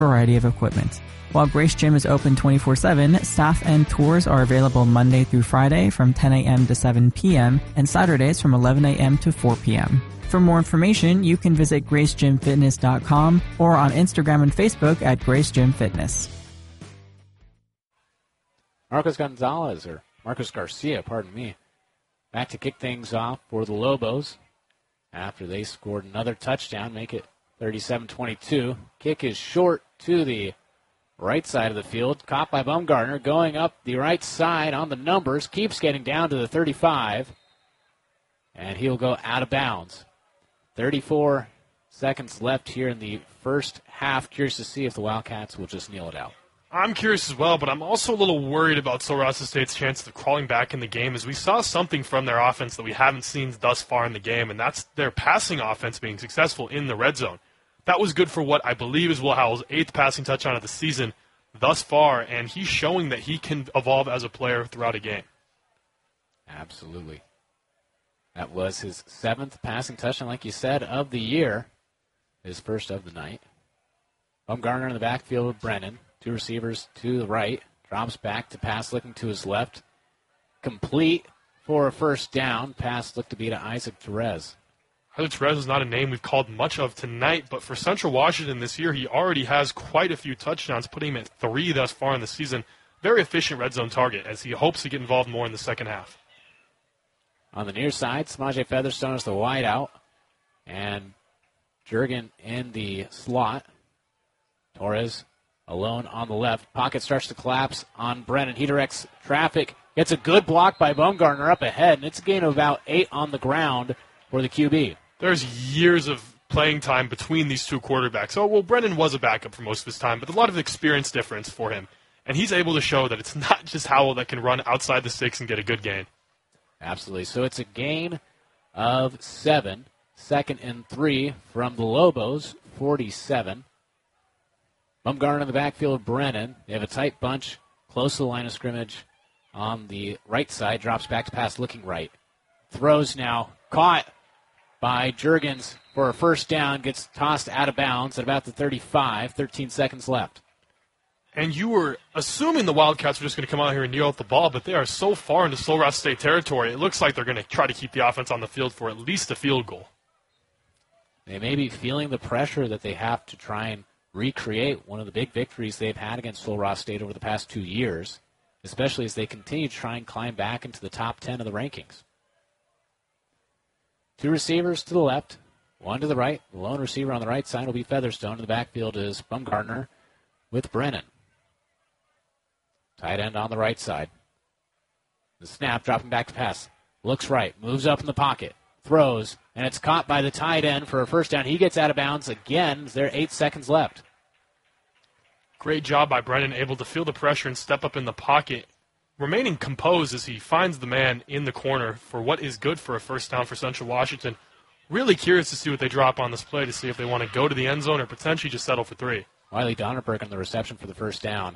variety of equipment. While Grace Gym is open 24/7, staff and tours are available Monday through Friday from 10 a.m. to 7 p.m. and Saturdays from 11 a.m. to 4 p.m. For more information, you can visit gracegymfitness.com or on Instagram and Facebook at Grace Gym Fitness. Marcos Garcia, back to kick things off for the Lobos after they scored another touchdown, make it 37-22. Kick is short to the right side of the field, caught by Bumgarner, going up the right side on the numbers, keeps getting down to the 35, and he'll go out of bounds. 34 seconds left here in the first half. Curious to see if the Wildcats will just kneel it out. I'm curious as well, but I'm also a little worried about Sil Rossa State's chances of crawling back in the game, as we saw something from their offense that we haven't seen thus far in the game, and that's their passing offense being successful in the red zone. That was good for what I believe is Will Howell's 8th passing touchdown of the season thus far, and he's showing that he can evolve as a player throughout a game. Absolutely. That was his 7th passing touchdown, like you said, of the year. His first of the night. Bumgarner in the backfield with Brennan. 2 receivers to the right. Drops back to pass, looking to his left. Complete for a first down. Pass looked to be to Isaac Torres. Isaac Torres is not a name we've called much of tonight, but for Central Washington this year, he already has quite a few touchdowns, putting him at 3 thus far in the season. Very efficient red zone target, as he hopes to get involved more in the second half. On the near side, Samaje Featherstone is the wide out, and Jurgen in the slot. Torres alone on the left. Pocket starts to collapse on Brennan. He directs traffic. Gets a good block by Bumgarner up ahead, and it's a gain of about 8 on the ground for the QB. There's years of playing time between these two quarterbacks. Oh, well, Brennan was a backup for most of his time, but a lot of experience difference for him. And he's able to show that it's not just Howell that can run outside the sticks and get a good gain. Absolutely. So it's a gain of 7. 2nd and 3 from the Lobos, 47. Bumgarner in the backfield of Brennan. They have a tight bunch close to the line of scrimmage on the right side. Drops back to pass looking right. Throws now. Caught by Jurgens for a first down. Gets tossed out of bounds at about the 35. 13 seconds left. And you were assuming the Wildcats were just going to come out here and kneel out the ball, but they are so far into Sil Rossa State territory, it looks like they're going to try to keep the offense on the field for at least a field goal. They may be feeling the pressure that they have to try and recreate one of the big victories they've had against Sil Rossa State over the past 2 years, especially as they continue to try and climb back into the top 10 of the rankings. 2 receivers to the left, 1 to the right. The lone receiver on the right side will be Featherstone. In the backfield is Bumgarner with Brennan. Tight end on the right side. The snap, dropping back to pass. Looks right, moves up in the pocket, throws, and it's caught by the tight end for a first down. He gets out of bounds again. There are 8 seconds left. Great job by Brennan, able to feel the pressure and step up in the pocket, remaining composed as he finds the man in the corner for what is good for a first down for Central Washington. Really curious to see what they drop on this play to see if they want to go to the end zone or potentially just settle for 3. Wiley Donnerberg on the reception for the first down.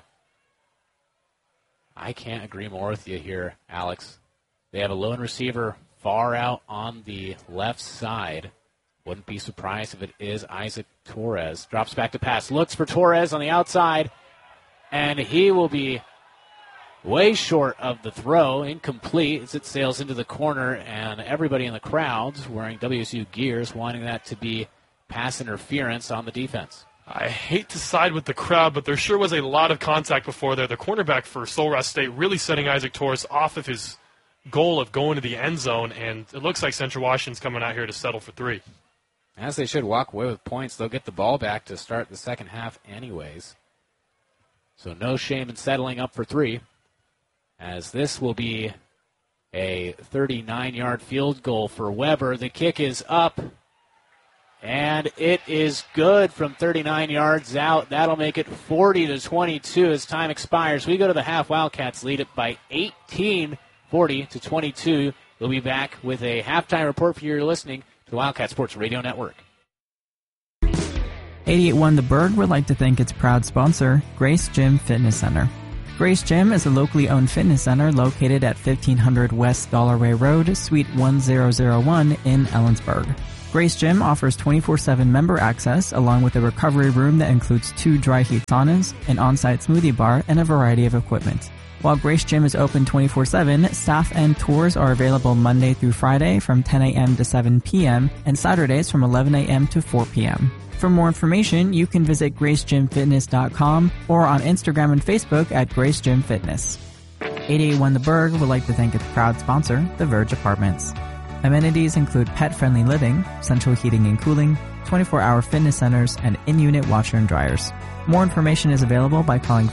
I can't agree more with you here, Alex. They have a lone receiver far out on the left side. Wouldn't be surprised if it is Isaac Torres. Drops back to pass. Looks for Torres on the outside. And he will be way short of the throw. Incomplete as it sails into the corner. And everybody in the crowd's wearing WSU gears, wanting that to be pass interference on the defense. I hate to side with the crowd, but there sure was a lot of contact before there. The cornerback for Sil Rossa State really setting Isaac Torres off of his goal of going to the end zone, and it looks like Central Washington's coming out here to settle for 3. As they should walk away with points, they'll get the ball back to start the second half anyways. So no shame in settling up for 3, as this will be a 39-yard field goal for Weber. The kick is up. And it is good from 39 yards out. That'll make it 40-22 as time expires. We go to the half. Wildcats lead it by 18, 40-22. We'll be back with a halftime report for you. You're listening to the Wildcat Sports Radio Network. 88.1 The Bird would like to thank its proud sponsor, Grace Gym Fitness Center. Grace Gym is a locally owned fitness center located at 1500 West Dollarway Road, Suite 1001 in Ellensburg. Grace Gym offers 24/7 member access along with a recovery room that includes 2 dry heat saunas, an on-site smoothie bar, and a variety of equipment. While Grace Gym is open 24/7, staff and tours are available Monday through Friday from 10 a.m. to 7 p.m. and Saturdays from 11 a.m. to 4 p.m. For more information, you can visit gracegymfitness.com or on Instagram and Facebook at Grace Gym Fitness. 881 The Berg would like to thank its proud sponsor, The Verge Apartments. Amenities include pet-friendly living, central heating and cooling, 24-hour fitness centers, and in-unit washer and dryers. More information is available by calling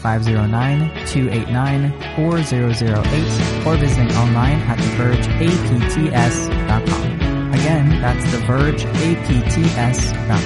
509-289-4008 or visiting online at thevergeapts.com. Again, that's thevergeapts.com.